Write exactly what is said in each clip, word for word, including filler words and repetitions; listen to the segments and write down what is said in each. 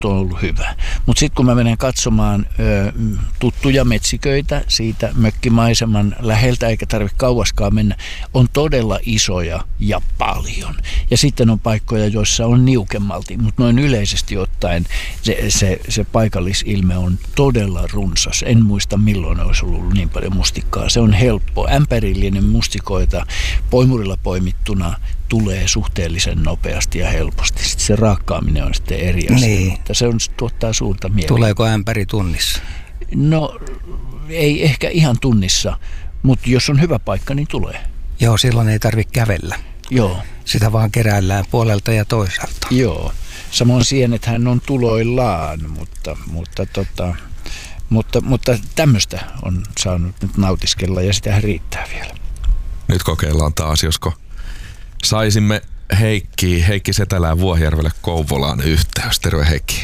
on ollut hyvä. Mutta sitten kun mä menen katsomaan ö, tuttuja metsiköitä siitä mökkimaiseman läheltä, eikä tarvitse kauaskaan mennä, on todella isoja ja paljon. Ja sitten on paikkoja, joissa on niukemmalti, mutta noin yleisesti ottaen se, se, se paikallisilme on todella runsas. En muista milloin olisi ollut niin paljon mustikkaa. Se on helppo. Ämpärillinen mustikoita poimurilla poimittuna tulee suhteellisen nopeasti ja helposti. Sitten se raakkaaminen on sitten eri asia, niin. Mutta se on, tuottaa suurta mieliä. Tuleeko ämpäri tunnissa? No ei ehkä ihan tunnissa, mutta jos on hyvä paikka, niin tulee. Joo, silloin ei tarvitse kävellä. Joo. Sitä vaan keräillään puolelta ja toisaalta. Joo. Samoin sienethän on tuloillaan, mutta, mutta, tota, mutta, mutta tämmöistä on saanut nyt nautiskella ja sitähän riittää vielä. Nyt kokeillaan taas, josko saisimme Heikki, Heikki Setälää Vuohijärvelle Kouvolaan yhteys. Terve Heikki.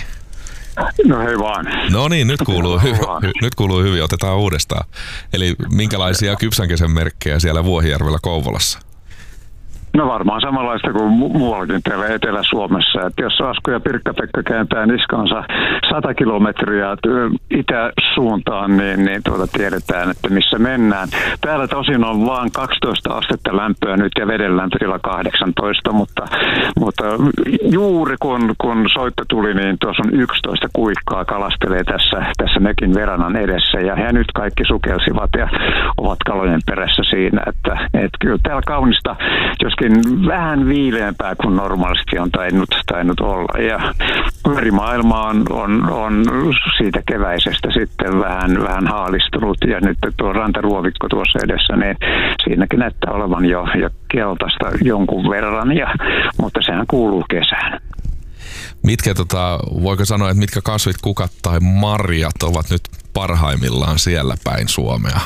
No hei vaan. No niin, nyt kuuluu, hy- hy- nyt kuuluu hyvin. Otetaan uudestaan. Eli minkälaisia kypsänkesän merkkejä siellä Vuohijärvellä Kouvolassa? No varmaan samanlaista kuin mu- muuallakin täällä Etelä-Suomessa. Että jos Asko ja Pirkka-Pekka kääntää niskansa sata kilometriä itäsuuntaan, niin, niin tuota tiedetään, että missä mennään. Täällä tosin on vaan kaksitoista astetta lämpöä nyt ja veden lämpötila kahdeksantoista, mutta, mutta juuri kun, kun soitto tuli, niin tuossa on yksitoista kuikkaa kalastelee tässä, tässä mökin verannan edessä. Ja he nyt kaikki sukelsivat ja ovat kalojen perässä siinä, että, että kyllä täällä kaunista, joskin vähän viileämpää kuin normaalisti on tainnut, tainnut olla. Ja merimaailma on, on, on siitä keväisestä sitten vähän, vähän haalistunut. Ja nyt tuo rantaruovikko tuossa edessä, niin siinäkin näyttää olevan jo, jo keltaista jonkun verran. Ja, mutta sehän kuuluu kesään. Mitkä, tota, voiko sanoa, että mitkä kasvit, kukat tai marjat ovat nyt parhaimmillaan siellä päin Suomea?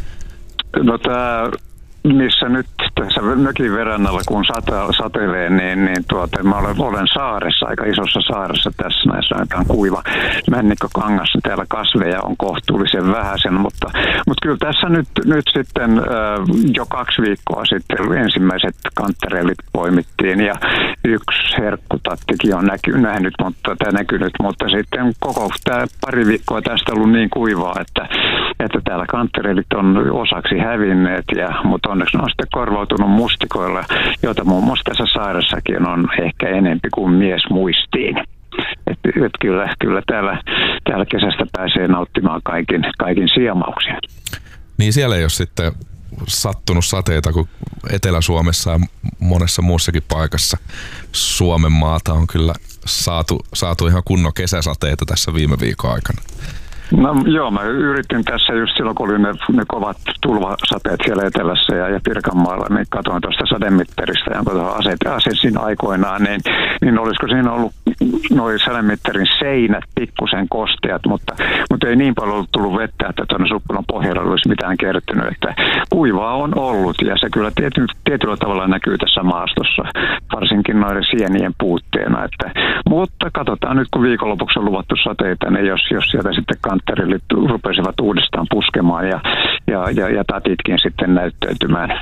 No tämä, missä nyt tässä mökin verannalla, kun sata, satelee, niin, niin tuota, mä olen, olen saaressa, aika isossa saaressa tässä, näissä on kuiva männikkökangas, täällä kasveja on kohtuullisen vähäisen, mutta, mutta kyllä tässä nyt, nyt sitten äh, jo kaksi viikkoa sitten ensimmäiset kanttarellit poimittiin ja yksi herkkutattikin on näky, nähnyt, mutta tämä näkynyt, mutta sitten koko tämä pari viikkoa tästä on ollut niin kuivaa, että, että täällä kanttarellit on osaksi hävinneet, ja, mutta onneksi ne on sitten korvautunut mustikoilla, joita muun muassa tässä saaressakin on ehkä enempi kuin mies muistiin. Että et kyllä, kyllä täällä, täällä kesästä pääsee nauttimaan kaikin, kaikin siemauksia. Niin siellä ei ole sitten sattunut sateita, kun Etelä-Suomessa ja monessa muussakin paikassa Suomen maata on kyllä saatu, saatu ihan kunnon kesäsateita tässä viime viikon aikana. No joo, mä yritin tässä just silloin, kun oli ne, ne kovat tulvasateet siellä etelässä ja, ja Pirkanmaalla, niin katsoin tuosta sademitteristä, jonka tuohon asesin aikoinaan, niin, niin olisiko siinä ollut noin sademitterin seinät pikkusen kosteat, mutta, mutta ei niin paljon ollut tullut vettä, että tuonne suppulan pohjalla olisi mitään kertynyt, että kuivaa on ollut ja se kyllä tiety, tietyllä tavalla näkyy tässä maastossa, varsinkin noiden sienien puutteena, että, mutta katsotaan nyt, kun viikonlopuksi on luvattu sateita, niin jos, jos sieltä sitten kantterillit rupesivat uudestaan puskemaan ja, ja, ja, ja tatitkin sitten näyttäytymään.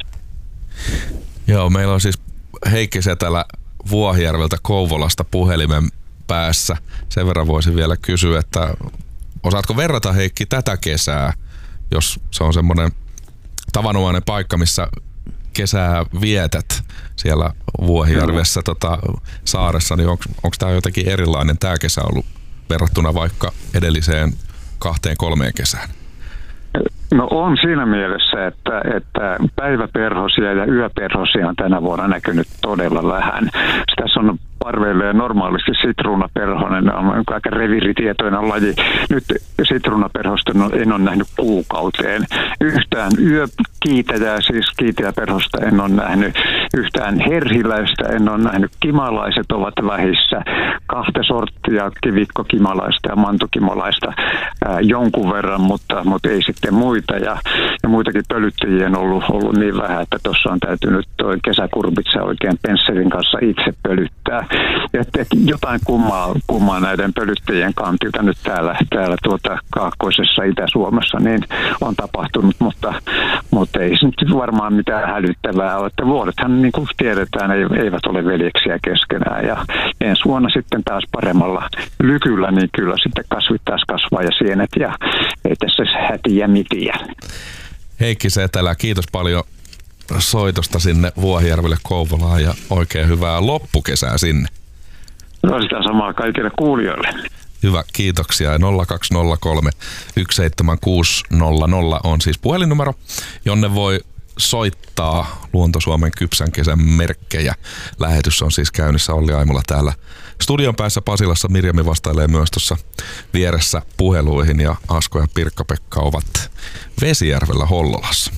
Joo, meillä on siis Heikki Setälä Vuohijärveltä Kouvolasta puhelimen päässä. Sen verran voisin vielä kysyä, että osaatko verrata, Heikki, tätä kesää, jos se on semmoinen tavanomainen paikka, missä kesää vietät siellä Vuohijärvessä tota, saaressa, niin onko tämä jotenkin erilainen tämä kesä ollut verrattuna vaikka edelliseen kahteen kolmeen kesään? No on siinä mielessä, että, että päiväperhosia ja yöperhosia on tänä vuonna näkynyt todella vähän. Tässä on parveille normaalisti sitruunaperhonen on aika reviiritietoinen laji. Nyt sitruunaperhosta en ole nähnyt kuukauteen. Yhtään yökiitäjää, siis kiitäjäperhosta en ole nähnyt. Yhtään herhiläistä en ole nähnyt. Kimalaiset ovat vähissä. Kahta sorttia, kivikkokimalaista ja mantukimalaista ää, jonkun verran, mutta, mutta ei sitten muita. Ja, ja muitakin pölyttäjiä on ollut, ollut niin vähän, että tuossa on täytynyt toi kesäkurpitsa oikein pensselin kanssa itse pölyttää. Että et jotain kummaa, kummaa näiden pölyttäjien kantilta nyt täällä, täällä tuota kaakkoisessa Itä-Suomessa niin on tapahtunut, mutta, mutta ei se nyt varmaan mitään hälyttävää ole. Että vuodethan niin kuin tiedetään eivät ole veljeksiä keskenään ja ensi vuonna sitten taas paremmalla lykyllä, niin kyllä sitten kasvit taas kasvaa ja sienet ja ei tässä hätiä mitiä. Heikki Setelä, kiitos paljon soitosta sinne Vuohijärvelle Kouvolaan ja oikein hyvää loppukesää sinne. No sitä samaa kaikille kuulijoille. Hyvä, kiitoksia. nolla kaksi nolla kolme yksi seitsemän kuusi nolla nolla on siis puhelinnumero, jonne voi soittaa Luonto-Suomen kypsän kesän merkkejä. Lähetys on siis käynnissä. Olli Aimola täällä studion päässä Pasilassa. Mirjami vastailee myös tuossa vieressä puheluihin ja Asko ja Pirkka-Pekka ovat Vesijärvellä Hollolassa.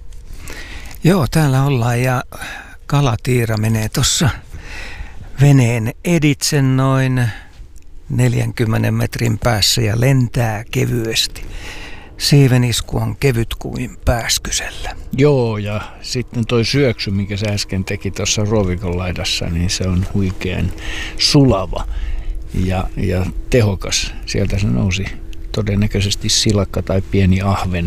Joo, täällä ollaan ja kalatiira menee tuossa veneen editse noin neljänkymmenen metrin päässä ja lentää kevyesti. Siivenisku on kevyt kuin pääskysellä. Joo, ja sitten toi syöksy, mikä sä äsken teki tuossa Rovikon laidassa, niin se on huikean sulava ja, ja tehokas. Sieltä se nousi todennäköisesti silakka tai pieni ahven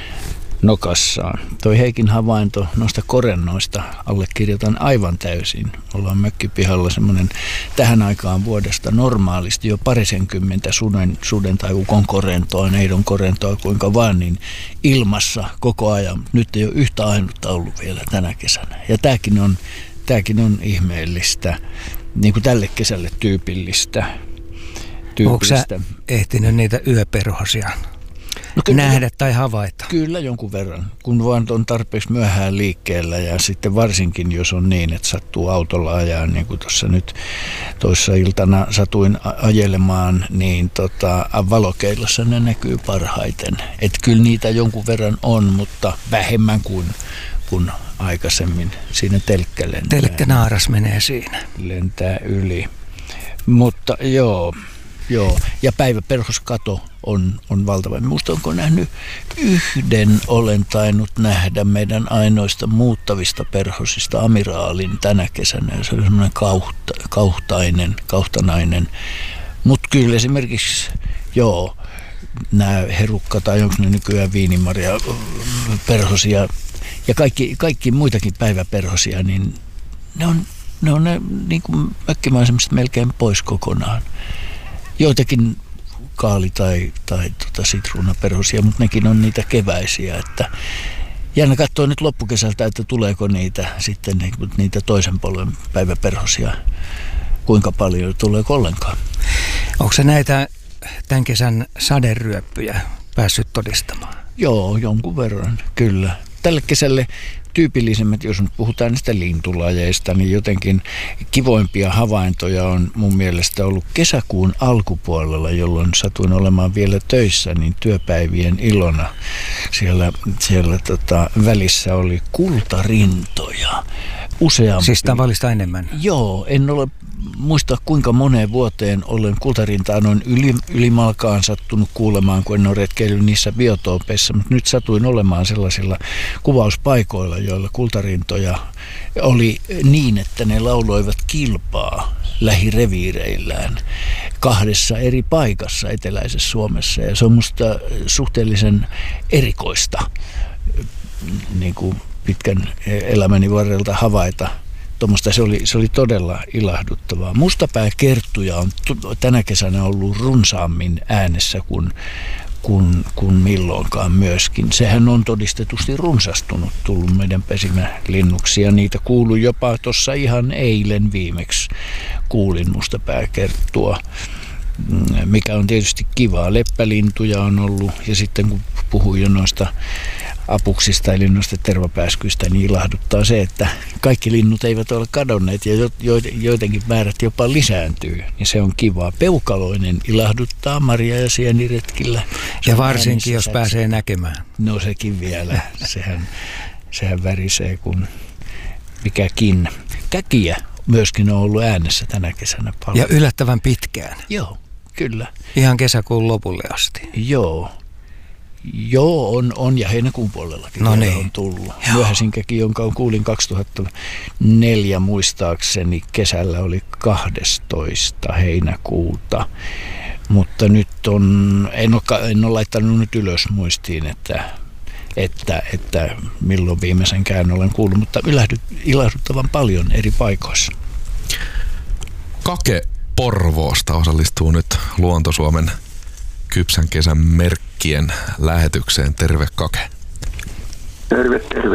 nokassaan. Toi Heikin havainto noista korennoista allekirjoitan aivan täysin. Ollaan mökkipihalla semmoinen tähän aikaan vuodesta normaalisti jo parisenkymmentä suden, suden tai ukon korentoa, neidon korentoa, kuinka vaan, niin ilmassa koko ajan. Nyt ei ole yhtä ainutta ollut vielä tänä kesänä. Ja tääkin on, tääkin on ihmeellistä, niin kuin tälle kesälle tyypillistä. tyypillistä. Onko sä ehtinyt niitä yöperhosia No kyllä, nähdä tai havaita? Kyllä jonkun verran, kun vaan on tarpeeksi myöhään liikkeellä ja sitten varsinkin jos on niin, että sattuu autolla ajaa, niin kuin tuossa nyt toissa iltana satuin ajelemaan, niin tota, valokeilassa ne näkyy parhaiten. Että kyllä niitä jonkun verran on, mutta vähemmän kuin, kuin aikaisemmin. Siinä telkkä lentää. Telkkänaaras menee siinä. Lentää yli. Mutta joo. Joo, ja päiväperhoskato on, on valtava. Minusta onko nähnyt yhden, olen tainnut nähdä meidän ainoista muuttavista perhosista amiraalin tänä kesänä. Se oli semmoinen kauhta, kauhtainen, kauhtanainen. Mutta kyllä esimerkiksi, joo, nämä herukka tai onko ne nykyään viinimaria perhosia ja kaikki, kaikki muitakin päiväperhosia, niin ne on ne, on ne niin kuin mökkimaisemista melkein pois kokonaan. Joitakin kaali- tai, tai tota sitruunaperhosia, mutta nekin on niitä keväisiä. Että jännä katsoa nyt loppukesältä, että tuleeko niitä sitten niitä toisen polven päiväperhosia, kuinka paljon, tuleeko ollenkaan. Onko se näitä tämän kesän saderyöppyjä päässyt todistamaan? Joo, jonkun verran, kyllä. Tälle kesälle tyypillisemmät, jos nyt puhutaan niistä lintulajeista, niin jotenkin kivoimpia havaintoja on mun mielestä ollut kesäkuun alkupuolella, jolloin satuin olemaan vielä töissä, niin työpäivien ilona. Siellä, siellä tota, välissä oli kultarintoja. Useampi. Siis tavallista enemmän? Joo, en ole muista kuinka moneen vuoteen olen kultarintaa noin yli, ylimalkaan sattunut kuulemaan, kun en ole retkeillyt niissä biotoopeissa, mutta nyt satuin olemaan sellaisilla kuvauspaikoilla, joilla kultarintoja oli niin, että ne lauloivat kilpaa lähireviireillään kahdessa eri paikassa eteläisessä Suomessa, ja se on musta suhteellisen erikoista niin kuin pitkän elämäni varrelta havaita. Tuommoista se oli, se oli todella ilahduttavaa. Mustapääkerttuja on t- tänä kesänä ollut runsaammin äänessä kuin, kuin, kuin milloinkaan myöskin. Sehän on todistetusti runsastunut, tullut meidän pesimälinnuksi, ja niitä kuului jopa tuossa ihan eilen viimeksi. Kuulin mustapääkerttua, mikä on tietysti kivaa. Leppälintuja on ollut, ja sitten kun puhuin jo noista apuksista eli noista tervapääskyistä, niin ilahduttaa se, että kaikki linnut eivät ole kadonneet ja joidenkin määrät jopa lisääntyy. Ja se on kivaa. Peukaloinen ilahduttaa marja- ja sieniretkillä. Ja varsinkin, jos pääsee näkemään. No sekin vielä. Sehän, sehän värisee kuin mikäkin. Käkiä myöskin on ollut äänessä tänä kesänä paljon. Ja yllättävän pitkään. Joo, kyllä. Ihan kesäkuun lopulle asti. Joo. Joo, on, on ja heinäkuun puolellakin no niin. on tullut. Myöhäisinkäkin, jonka kuulin kaksituhattaneljä muistaakseni kesällä oli kahdestoista heinäkuuta. Mutta nyt on, en ole, en ole laittanut nyt ylös muistiin, että, että, että milloin viimeisenkään olen kuullut, mutta ilahduttavan paljon eri paikoissa. Kake Porvoosta osallistuu nyt Luonto-Suomen Kypsän kesän merkkien lähetykseen. Terve Kake. Terve, terve.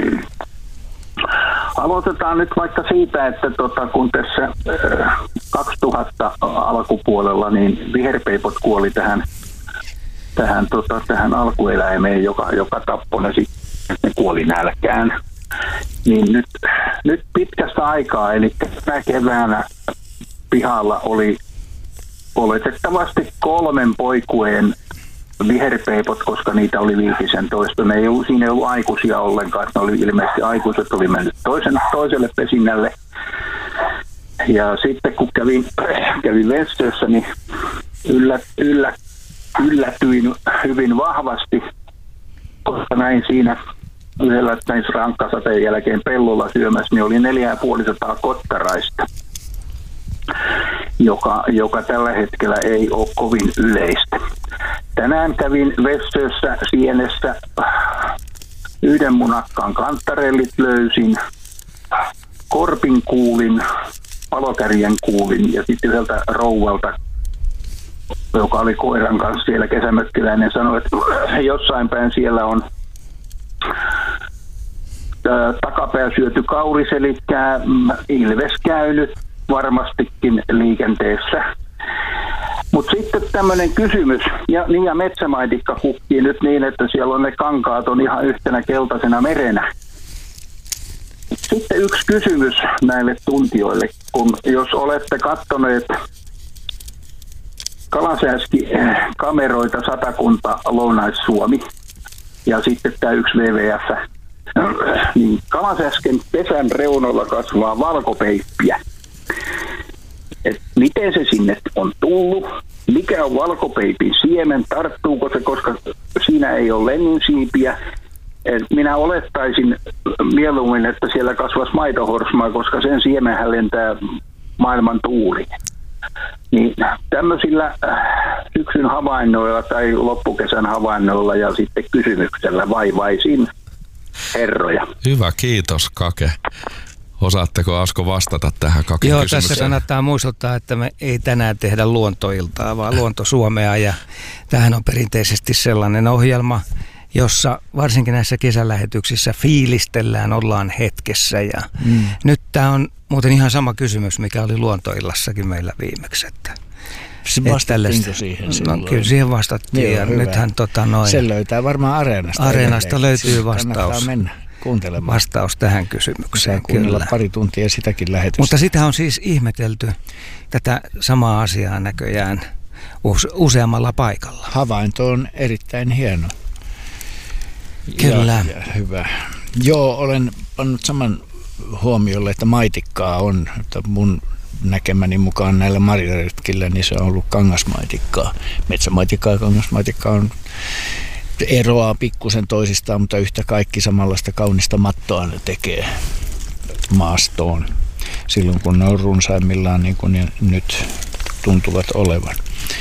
Aloitetaan nyt vaikka siitä, että tota, kun tässä äh, kaksituhatta alkupuolella niin viherpeipot kuoli tähän, tähän, tota, tähän alkueläimeen, joka, joka tappoi ne sitten, ne kuoli nälkään. Niin nyt, nyt pitkästä aikaa, eli tänä keväänä pihalla oli oletettavasti kolmen poikueen viherpeipot, koska niitä oli viitisentoista. Ne ei ollut, siinä ei ollut aikuisia ollenkaan. Ne oli ilmeisesti aikuiset oli mennyt toisen, toiselle pesinnälle. Ja sitten kun kävin, kävin Vestössä, niin yllä, yllä, yllätyin hyvin vahvasti, koska näin siinä yhdellä näin rankkasateen jälkeen pellolla syömässä, niin oli neljä ja puolisataa kottaraista, joka, joka tällä hetkellä ei ole kovin yleistä. Tänään kävin Vestössä Sienessä, yhden munakkaan kantarellit löysin, korpin kuulin, palokärjen kuulin ja sitten yhdeltä rouvalta, joka oli koiran kanssa siellä kesämökkiläinen, sanoi, että jossain päin siellä on takapää syöty kauris, eli ilves käynyt varmastikin liikenteessä. Mutta sitten tämmöinen kysymys, ja, niin ja metsämaitikka kukkii nyt niin, että siellä on ne kankaat on ihan yhtenä keltaisena merenä. Sitten yksi kysymys näille tuntijoille, kun jos olette katsoneet kalasääskikameroita Satakunta Lounais-Suomi ja sitten tämä yksi W W F, niin kalasääsken pesän reunoilla kasvaa valkopeippiä. Et miten se sinne on tullut, mikä on valkopeipin siemen, tarttuuko se, koska siinä ei ole lenninsiipiä. Et minä olettaisin mieluummin, että siellä kasvaisi maitohorsmaa, koska sen siemenhän lentää maailman tuuliin. Niin tämmöisillä syksyn havainnoilla tai loppukesän havainnoilla ja sitten kysymyksellä vaivaisin herroja. Hyvä, kiitos Kake. Osaatteko Asko vastata tähän Kaken Joo, kysymykseen? tässä kannattaa muistuttaa, että me ei tänään tehdä luontoiltaa, vaan Luonto-Suomea, ja tämähän on perinteisesti sellainen ohjelma, jossa varsinkin näissä kesälähetyksissä fiilistellään, ollaan hetkessä. Ja mm. nyt tämä on muuten ihan sama kysymys, mikä oli Luontoillassakin meillä viimeksi. Että, vastattiinko siihen silloin? No, kyllä siihen vastattiin. Joo, ja hyvä. nythän tota noin... Se löytää varmaan Areenasta. Areenasta löytyy Siis vastaus. mennä kuuntelemaan. Vastaus tähän kysymykseen. Kuunnella pari tuntia sitäkin lähetystä. Mutta sitä on siis ihmetelty tätä samaa asiaa näköjään useammalla paikalla. Havainto on erittäin hieno. Kyllä. Ja, ja hyvä. Joo, olen pannut saman huomiolle, että maitikkaa on, että mun näkemäni mukaan näillä marjaretkillä, niin se on ollut kangasmaitikkaa. Metsämaitikkaa ja kangasmaitikkaa on eroaa pikkusen toisistaan, mutta yhtä kaikki samanlaista kaunista mattoa ne tekee maastoon silloin, kun ne on runsaimmillaan niin kuin ne nyt tuntuvat olevan.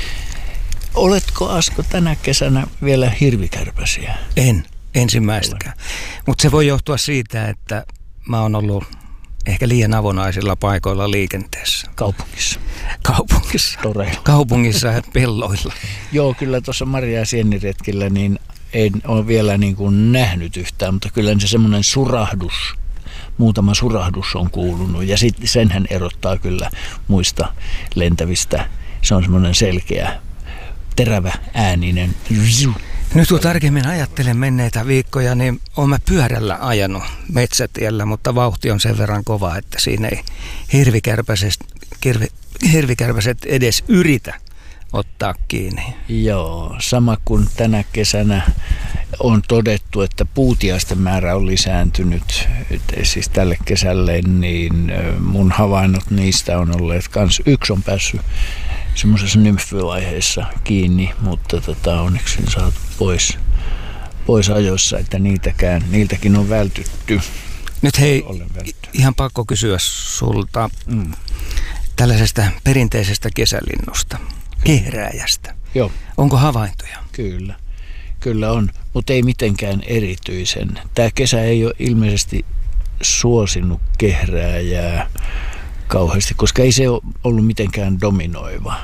Oletko, Asko, tänä kesänä vielä hirvikärpäsiä? En, ensimmäistäkään. Mutta se voi johtua siitä, että mä oon ollut ehkä liian avonaisilla paikoilla liikenteessä. Kaupungissa? Kaupungissa. Toreilla. Kaupungissa ja pelloilla. Joo, kyllä tuossa Marja- ja Sieniretkillä niin en ole vielä niin kuin nähnyt yhtään, mutta kyllä se semmoinen surahdus, muutama surahdus on kuulunut. Ja sitten senhän erottaa kyllä muista lentävistä. Se on semmoinen selkeä, terävä ääninen. Nyt kun tarkemmin ajattelen menneitä viikkoja, niin olen mä pyörällä ajanut metsätiellä, mutta vauhti on sen verran kova, että siinä ei hirvikärpäset, hirvi, hirvikärpäset edes yritä ottaa kiinni. Joo, sama kuin tänä kesänä on todettu, että puutiaisten määrä on lisääntynyt, siis tälle kesälle, niin mun havainnot niistä on olleet kans. Yksi on päässyt semmoisessa nymfyvaiheessa kiinni, mutta tota, onneksi sen saatu pois. pois ajoissa, että niitäkään, niiltäkin on vältytty. Nyt hei, ihan pakko kysyä sulta mm. tällaisesta perinteisestä kesälinnusta, kehrääjästä. Joo. Onko havaintoja? Kyllä, kyllä on, mutta ei mitenkään erityisen. Tämä kesä ei ole ilmeisesti suosinut kehrääjää kauheasti, koska ei se ole ollut mitenkään dominoiva,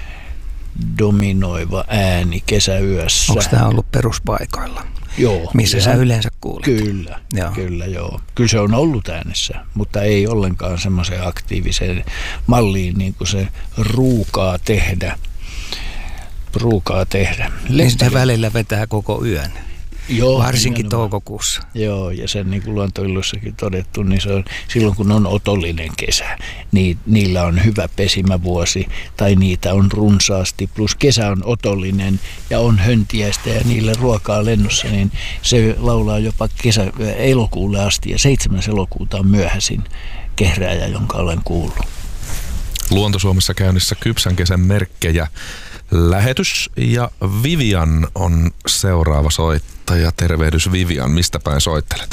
dominoiva ääni kesäyössä. Onko tämä ollut peruspaikoilla? Joo. Missä ja, sä yleensä kuulet? Kyllä, joo. kyllä joo. Kyllä se on ollut äänessä, mutta ei ollenkaan semmoiseen aktiiviseen malliin, niin kuin se ruukaa tehdä. Ruukaa tehdä. Niin se välillä vetää koko yön. Joo, varsinkin nimenomaan. toukokuussa. Joo, ja sen niin kuin luontoillussakin todettu, niin se on silloin kun on otollinen kesä, niin niillä on hyvä pesimävuosi tai niitä on runsaasti, plus kesä on otollinen ja on höntiäistä ja niille ruokaa lennossa, niin se laulaa jopa kesä, elokuulle asti ja seitsemäs elokuuta on myöhäisin kehrääjä, jonka olen kuullut. Luonto Suomessa käynnissä kypsän kesän merkkejä. Lähetys ja Vivian on seuraava soittaja. Tervehdys Vivian, mistä päin soittelet?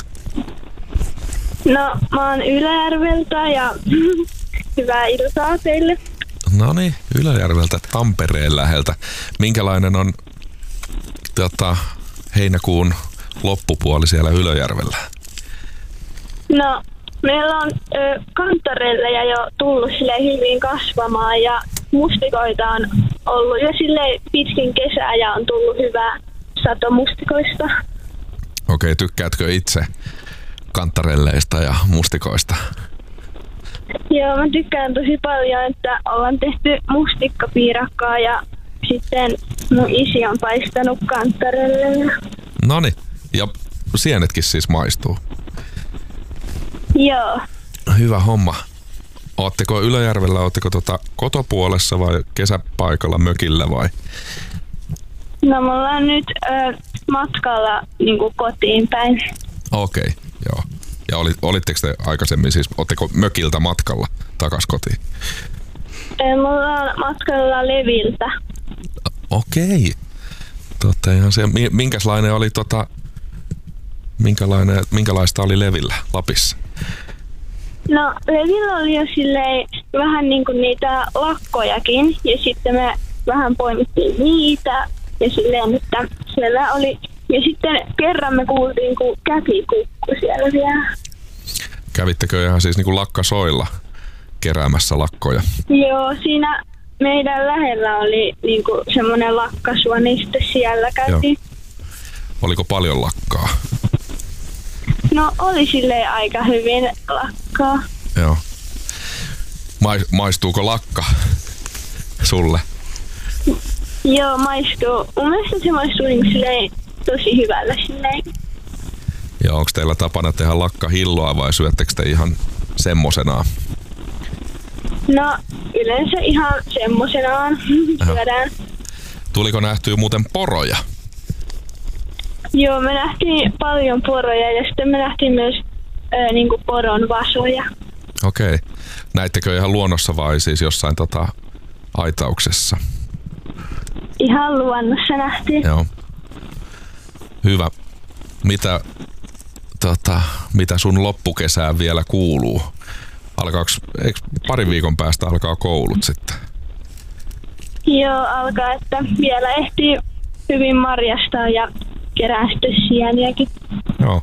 No, mä oon Ylöjärveltä ja hyvää iltaa teille. No niin, Ylöjärveltä Tampereen läheltä. Minkälainen on tota, heinäkuun loppupuoli siellä Ylöjärvellä? No, meillä on ö, kantarelleja jo tullut silleen hyvin kasvamaan ja mustikoita on ollut jo silleen pitkin kesää ja on tullut hyvää sato mustikoista. Okei, tykkäätkö itse kantarelleista ja mustikoista? Joo, mä tykkään tosi paljon, että ollaan tehty mustikkapiirakkaa ja sitten mun isi on paistanut kantarelleja. Noniin, ja sienetkin siis maistuu? Joo. Hyvä homma. Ootteko Ylöjärvellä, ootteko tota kotopuolessa vai kesäpaikalla mökillä vai? No me ollaan nyt ö, matkalla niin kuin kotiin päin. Okei, okay, joo. Ja oli, olitteko te aikaisemmin siis, ootteko mökiltä matkalla takas kotiin? Me ollaan matkalla Leviltä. Okei. Totta ihan se, minkälainen oli tota, minkälainen, minkälaista oli Levillä Lapissa? No Levillä oli jo silleen vähän niin kuin niitä lakkojakin ja sitten me vähän poimittiin niitä ja silleen, että siellä oli. Ja sitten kerran me kuultiin, kun käki kukku siellä vielä. Kävittekö ihan siis niin kuin lakkasoilla keräämässä lakkoja? Joo, siinä meidän lähellä oli niin kuin semmoinen lakkasua, niin sitten siellä käytiin. Joo. Oliko paljon lakkaa? No oli silleen aika hyvin lakkaa. Joo. Mais, maistuuko lakka sulle? Joo, maistuu. Mun mielestä se maistuu niin silleen tosi hyvällä silleen. Ja onko teillä tapana tehdä lakkahilloa vai syöttekö te ihan semmosenaan? No yleensä ihan semmosenaan syödään. Tuliko nähtyä muuten poroja? Joo, me nähtiin paljon poroja ja sitten me nähtiin myös ö, niinku poron vasoja. Okei. Okay. Näittekö ihan luonnossa vai siis jossain tota, aitauksessa? Ihan luonnossa nähtiin. Joo. Hyvä. Mitä, tota, mitä sun loppukesään vielä kuuluu? Alkaako, eikö parin viikon päästä alkaa koulut sitten? Joo, alkaa, että vielä ehtii hyvin marjastaa ja kerää sitten sieniäkin. Joo.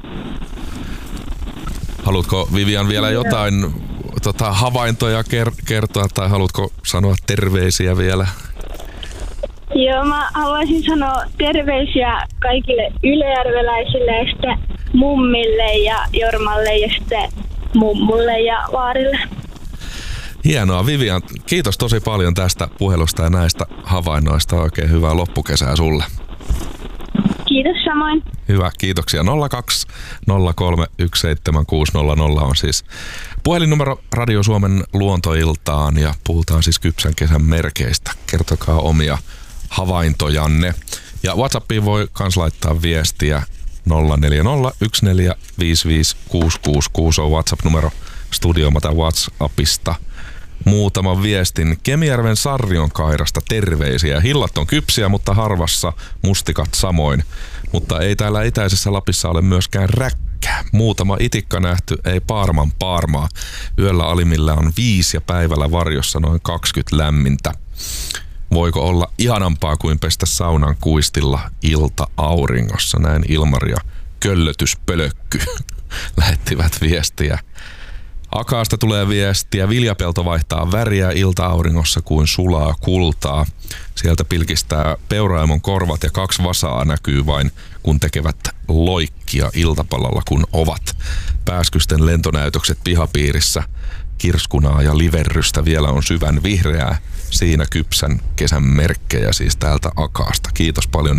Haluatko Vivian vielä jotain tota, havaintoja ker- kertoa tai haluatko sanoa terveisiä vielä? Joo, mä haluaisin sanoa terveisiä kaikille ylöjärveläisille ja sitten mummille ja Jormalle ja sitten mummulle ja vaarille. Hienoa. Vivian, kiitos tosi paljon tästä puhelusta ja näistä havainnoista. Oikein hyvää loppukesää sulle. Kiitos samoin. Hyvä, kiitoksia. nolla kaksi nolla kolme yksi seitsemän kuusi nolla nolla on siis puhelinnumero Radio Suomen luontoiltaan ja puhutaan siis kypsän kesän merkeistä. Kertokaa omia havaintojanne. Ja WhatsAppiin voi kans laittaa viestiä nolla neljä nolla yksi neljä viisi viisi kuusi kuusi kuusi on WhatsApp-numero studioomata WhatsAppista. muutaman viestin. Kemijärven Sarrion kairasta terveisiä. Hillat on kypsiä, mutta harvassa, mustikat samoin. Mutta ei täällä itäisessä Lapissa ole myöskään räkkää. Muutama itikka nähty, ei paarman paarmaa. Yöllä alimmilla on viisi ja päivällä varjossa noin kaksikymmentä lämmintä. Voiko olla ihanampaa kuin pestä saunan kuistilla ilta-auringossa? Näin Ilmari ja Köllötyspölökky lähettivät viestiä. Akaasta tulee viestiä. Viljapelto vaihtaa väriä ilta-auringossa kuin sulaa kultaa. Sieltä pilkistää peuraimon korvat ja kaksi vasaa näkyy vain, kun tekevät loikkia iltapalalla, kun ovat. Pääskysten lentonäytökset pihapiirissä. Kirskunaa ja liverrystä vielä on syvän vihreää. Siinä kypsän kesän merkkejä siis täältä Akaasta. Kiitos paljon